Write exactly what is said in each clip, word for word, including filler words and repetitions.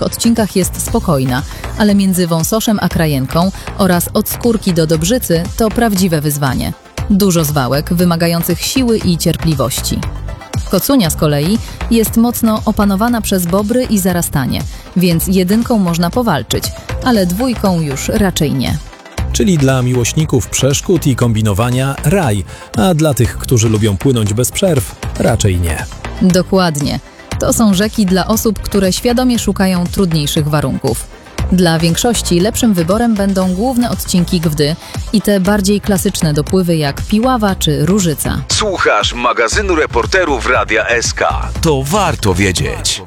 niektórych odcinkach jest spokojna, ale między Wąsoszem a Krajenką oraz od Skórki do Dobrzycy to prawdziwe wyzwanie. Dużo zwałek wymagających siły i cierpliwości. Kocunia z kolei jest mocno opanowana przez bobry i zarastanie, więc jedynką można powalczyć, ale dwójką już raczej nie. Czyli dla miłośników przeszkód i kombinowania raj, a dla tych, którzy lubią płynąć bez przerw, raczej nie. Dokładnie. To są rzeki dla osób, które świadomie szukają trudniejszych warunków. Dla większości lepszym wyborem będą główne odcinki Gwdy i te bardziej klasyczne dopływy jak Piława czy Różyca. Słuchasz magazynu reporterów Radia S K. To warto wiedzieć.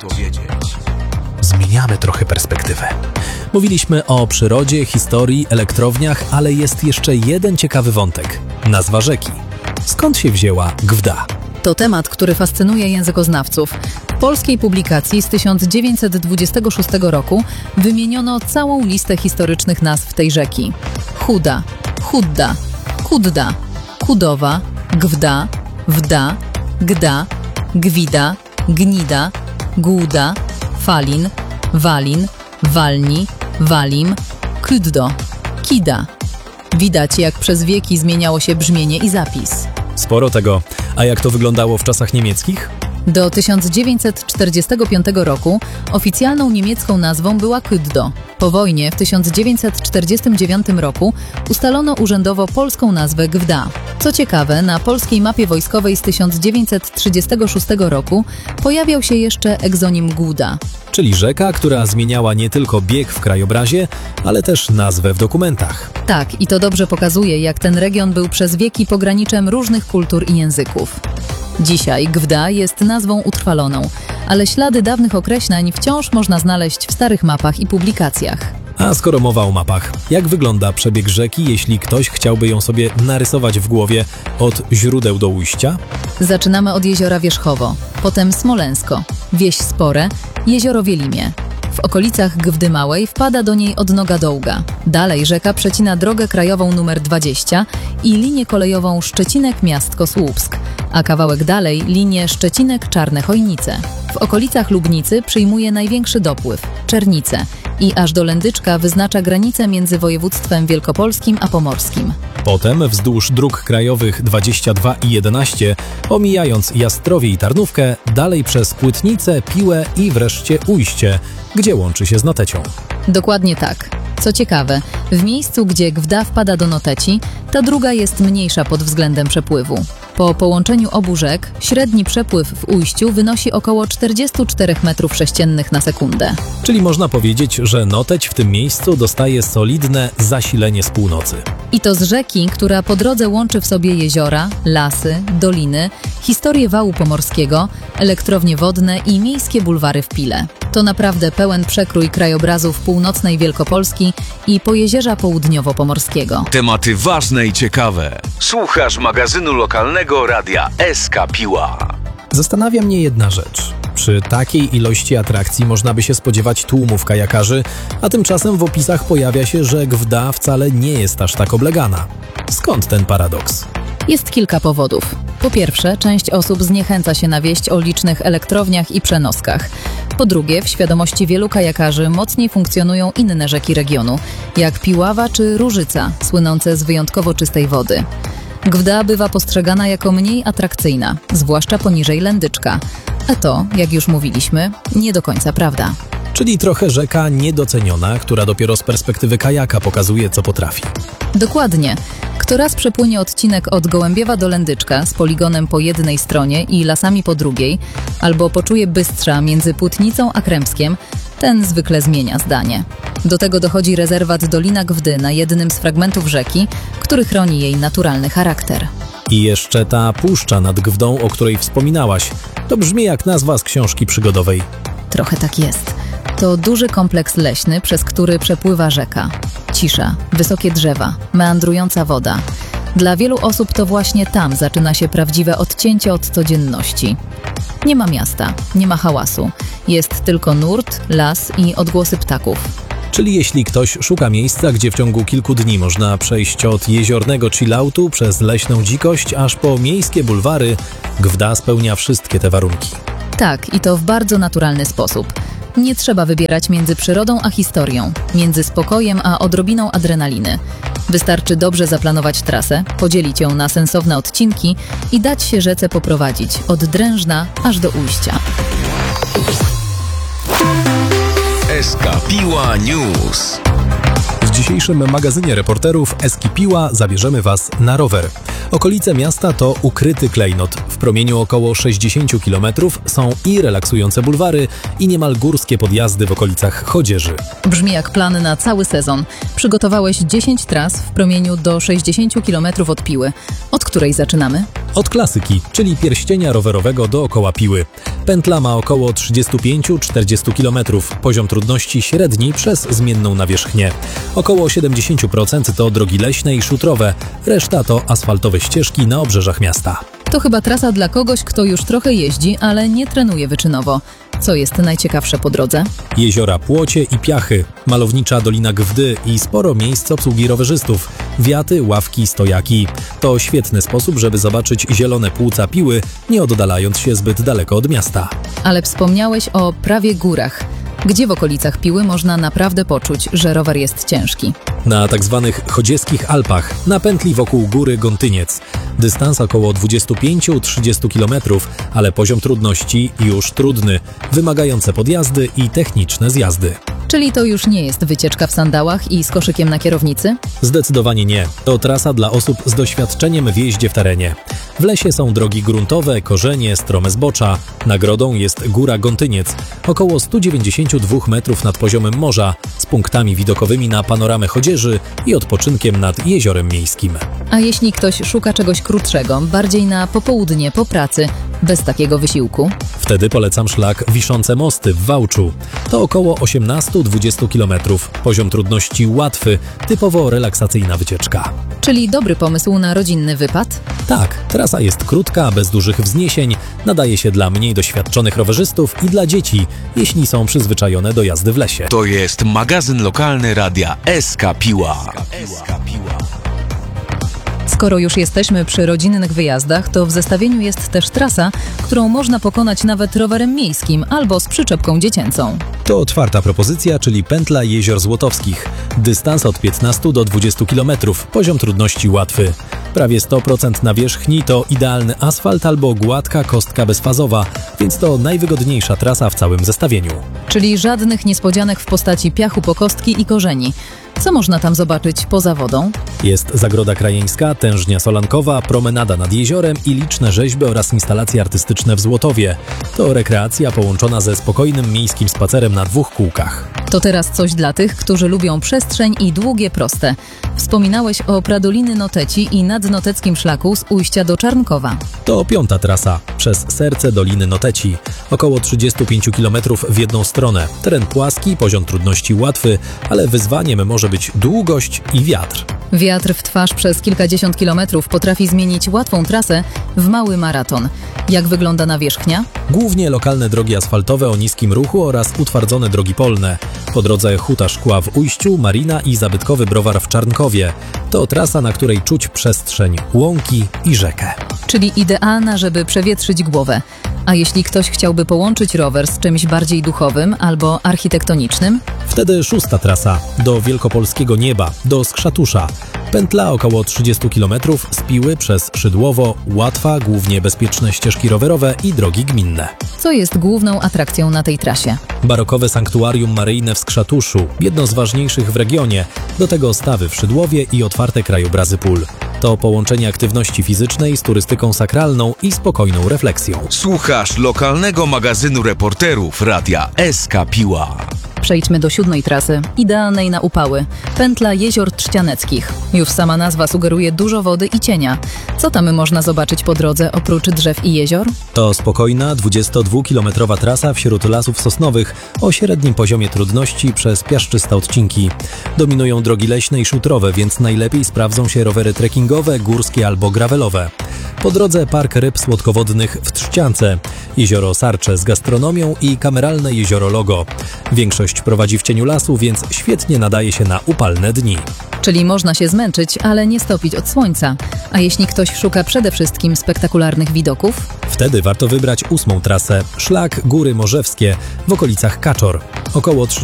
Zmieniamy trochę perspektywę. Mówiliśmy o przyrodzie, historii, elektrowniach, ale jest jeszcze jeden ciekawy wątek. Nazwa rzeki. Skąd się wzięła Gwda? To temat, który fascynuje językoznawców. W polskiej publikacji z tysiąc dziewięćset dwudziestego szóstego roku wymieniono całą listę historycznych nazw tej rzeki. Chuda, Chudda, Kudda, Kudowa, Gwda, Wda, Gda, Gwida, Gnida, Głuda, Falin, Walin, Walni, Walim, Kyddo, Kida. Widać, jak przez wieki zmieniało się brzmienie i zapis. Sporo tego. A jak to wyglądało w czasach niemieckich? Do tysiąc dziewięćset czterdziestego piątego roku oficjalną niemiecką nazwą była Kyddo. Po wojnie w tysiąc dziewięćset czterdziestym dziewiątym roku ustalono urzędowo polską nazwę Gwda. Co ciekawe, na polskiej mapie wojskowej z tysiąc dziewięćset trzydziestego szóstego roku pojawiał się jeszcze egzonim Głuda. Czyli rzeka, która zmieniała nie tylko bieg w krajobrazie, ale też nazwę w dokumentach. Tak, i to dobrze pokazuje, jak ten region był przez wieki pograniczem różnych kultur i języków. Dzisiaj Gwda jest nazwą utrwaloną, ale ślady dawnych określeń wciąż można znaleźć w starych mapach i publikacjach. A skoro mowa o mapach, jak wygląda przebieg rzeki, jeśli ktoś chciałby ją sobie narysować w głowie od źródeł do ujścia? Zaczynamy od jeziora Wierzchowo, potem Smoleńsko, Wieś Spore, jezioro Wielimie. W okolicach Gwdy Małej wpada do niej Odnoga Dołga. Dalej rzeka przecina drogę krajową numer dwadzieścia i linię kolejową Szczecinek-Miastko-Słupsk, a kawałek dalej linię Szczecinek-Czarne Chojnice. W okolicach Lubnicy przyjmuje największy dopływ – Czernice i aż do Lędyczka wyznacza granicę między województwem wielkopolskim a pomorskim. Potem wzdłuż dróg krajowych dwadzieścia dwa i jedenaście, omijając Jastrowie i Tarnówkę, dalej przez Płytnicę, Piłę i wreszcie Ujście, gdzie łączy się z Notecią. Dokładnie tak. Co ciekawe, w miejscu, gdzie Gwda wpada do Noteci, ta druga jest mniejsza pod względem przepływu. Po połączeniu obu rzek średni przepływ w Ujściu wynosi około czterdzieści cztery metrów sześciennych na sekundę. Czyli można powiedzieć, że Noteć w tym miejscu dostaje solidne zasilenie z północy. I to z rzeki, która po drodze łączy w sobie jeziora, lasy, doliny, historię wału pomorskiego, elektrownie wodne i miejskie bulwary w Pile. To naprawdę pełen przekrój krajobrazów północnej Wielkopolski i Pojezierza Południowo-Pomorskiego. Tematy ważne i ciekawe. Słuchasz magazynu lokalnego Radia S K Piła. Zastanawia mnie jedna rzecz. Przy takiej ilości atrakcji można by się spodziewać tłumów kajakarzy, a tymczasem w opisach pojawia się, że Gwda wcale nie jest aż tak oblegana. Skąd ten paradoks? Jest kilka powodów. Po pierwsze, część osób zniechęca się na wieść o licznych elektrowniach i przenoskach. Po drugie, w świadomości wielu kajakarzy mocniej funkcjonują inne rzeki regionu, jak Piława czy Różyca, słynące z wyjątkowo czystej wody. Gwda bywa postrzegana jako mniej atrakcyjna, zwłaszcza poniżej Lędyczka. A to, jak już mówiliśmy, nie do końca prawda. Czyli trochę rzeka niedoceniona, która dopiero z perspektywy kajaka pokazuje, co potrafi. Dokładnie. Kto raz przepłynie odcinek od Gołębiewa do Lędyczka z poligonem po jednej stronie i lasami po drugiej, albo poczuje bystrza między Płótnicą a Krępskiem, ten zwykle zmienia zdanie. Do tego dochodzi rezerwat Dolina Gwdy na jednym z fragmentów rzeki, który chroni jej naturalny charakter. I jeszcze ta puszcza nad Gwdą, o której wspominałaś. To brzmi jak nazwa z książki przygodowej. Trochę tak jest. To duży kompleks leśny, przez który przepływa rzeka. Cisza, wysokie drzewa, meandrująca woda. Dla wielu osób to właśnie tam zaczyna się prawdziwe odcięcie od codzienności. Nie ma miasta, nie ma hałasu. Jest tylko nurt, las i odgłosy ptaków. Czyli jeśli ktoś szuka miejsca, gdzie w ciągu kilku dni można przejść od jeziornego chilloutu przez leśną dzikość aż po miejskie bulwary, Gwda spełnia wszystkie te warunki. Tak, i to w bardzo naturalny sposób. Nie trzeba wybierać między przyrodą a historią, między spokojem a odrobiną adrenaliny. Wystarczy dobrze zaplanować trasę, podzielić ją na sensowne odcinki i dać się rzece poprowadzić od Drężna aż do ujścia. S K Piła News. W dzisiejszym magazynie reporterów Eskipiła zabierzemy Was na rower. Okolice miasta to ukryty klejnot. W promieniu około sześćdziesiąt kilometrów są i relaksujące bulwary, i niemal górskie podjazdy w okolicach Chodzieży. Brzmi jak plan na cały sezon. Przygotowałeś dziesięć tras w promieniu do sześćdziesiąt kilometrów od Piły. Od której zaczynamy? Od klasyki, czyli pierścienia rowerowego dookoła Piły. Pętla ma około trzydzieści pięć do czterdziestu kilometrów, poziom trudności średni przez zmienną nawierzchnię. Około siedemdziesiąt procent to drogi leśne i szutrowe, reszta to asfaltowe ścieżki na obrzeżach miasta. To chyba trasa dla kogoś, kto już trochę jeździ, ale nie trenuje wyczynowo. Co jest najciekawsze po drodze? Jeziora Płocie i Piachy, malownicza Dolina Gwdy i sporo miejsc obsługi rowerzystów, wiaty, ławki, stojaki. To świetny sposób, żeby zobaczyć zielone płuca Piły, nie oddalając się zbyt daleko od miasta. Ale wspomniałeś o prawie górach. Gdzie w okolicach Piły można naprawdę poczuć, że rower jest ciężki? Na tak zwanych chodzieskich Alpach, na pętli wokół góry Gontyniec. Dystans około dwadzieścia pięć do trzydziestu kilometrów, ale poziom trudności już trudny, wymagające podjazdy i techniczne zjazdy. Czyli to już nie jest wycieczka w sandałach i z koszykiem na kierownicy? Zdecydowanie nie. To trasa dla osób z doświadczeniem w jeździe w terenie. W lesie są drogi gruntowe, korzenie, strome zbocza. Nagrodą jest Góra Gontyniec, około sto dziewięćdziesiąt dwa metrów nad poziomem morza, z punktami widokowymi na panoramę Chodzieży i odpoczynkiem nad jeziorem miejskim. A jeśli ktoś szuka czegoś krótszego, bardziej na popołudnie, po pracy, bez takiego wysiłku? Wtedy polecam szlak Wiszące Mosty w Wałczu. To około osiemnaście do dwudziestu kilometrów. Poziom trudności łatwy, typowo relaksacyjna wycieczka. Czyli dobry pomysł na rodzinny wypad? Tak, trasa jest krótka, bez dużych wzniesień, nadaje się dla mniej doświadczonych rowerzystów i dla dzieci, jeśli są przyzwyczajone do jazdy w lesie. To jest magazyn lokalny radia S K Piła. Skoro już jesteśmy przy rodzinnych wyjazdach, to w zestawieniu jest też trasa, którą można pokonać nawet rowerem miejskim albo z przyczepką dziecięcą. To czwarta propozycja, czyli pętla Jezior Złotowskich. Dystans od piętnastu do dwudziestu kilometrów, poziom trudności łatwy. Prawie sto procent nawierzchni to idealny asfalt albo gładka kostka bezfazowa, więc to najwygodniejsza trasa w całym zestawieniu. Czyli żadnych niespodzianek w postaci piachu po kostki i korzeni. Co można tam zobaczyć poza wodą? Jest zagroda krajeńska, tężnia solankowa, promenada nad jeziorem i liczne rzeźby oraz instalacje artystyczne w Złotowie. To rekreacja połączona ze spokojnym miejskim spacerem na dwóch kółkach. To teraz coś dla tych, którzy lubią przestrzeń i długie, proste. Wspominałeś o Pradoliny Noteci i nadnoteckim szlaku z ujścia do Czarnkowa. To piąta trasa, przez serce Doliny Noteci. Około trzydzieści pięć kilometrów w jedną stronę. Teren płaski, poziom trudności łatwy, ale wyzwaniem może być długość i wiatr. Wiatr w twarz przez kilkadziesiąt kilometrów potrafi zmienić łatwą trasę w mały maraton. Jak wygląda nawierzchnia? Głównie lokalne drogi asfaltowe o niskim ruchu oraz utwardzone drogi polne. Po drodze Huta Szkła w Ujściu, Marina i zabytkowy browar w Czarnkowie. To trasa, na której czuć przestrzeń, łąki i rzekę. Czyli idealna, żeby przewietrzyć głowę. A jeśli ktoś chciałby połączyć rower z czymś bardziej duchowym albo architektonicznym? Wtedy szósta trasa, do wielkopolskiego nieba, do Skrzatusza. Pętla około trzydziestu kilometrów z Piły przez Szydłowo, łatwa, głównie bezpieczne ścieżki rowerowe i drogi gminne. Co jest główną atrakcją na tej trasie? Barokowe sanktuarium maryjne w Skrzatuszu, jedno z ważniejszych w regionie, do tego stawy w Szydłowie i otwarte krajobrazy pól. To połączenie aktywności fizycznej z turystyką sakralną i spokojną refleksją. Słuchasz lokalnego magazynu reporterów radia S K Piła. Przejdźmy do siódmej trasy, idealnej na upały. Pętla Jezior Trzcianeckich. Już sama nazwa sugeruje dużo wody i cienia. Co tam można zobaczyć po drodze oprócz drzew i jezior? To spokojna, dwudziestodwukilometrowa trasa wśród lasów sosnowych o średnim poziomie trudności przez piaszczyste odcinki. Dominują drogi leśne i szutrowe, więc najlepiej sprawdzą się rowery trekkingowe, górskie albo gravelowe. Po drodze park ryb słodkowodnych w Trzciance, jezioro Sarcze z gastronomią i kameralne jezioro Logo. Większość prowadzi w cieniu lasu, więc świetnie nadaje się na upalne dni. Czyli można się zmęczyć, ale nie stopić od słońca. A jeśli ktoś szuka przede wszystkim spektakularnych widoków? Wtedy warto wybrać ósmą trasę, szlak Góry Morzewskie w okolicach Kaczor. Około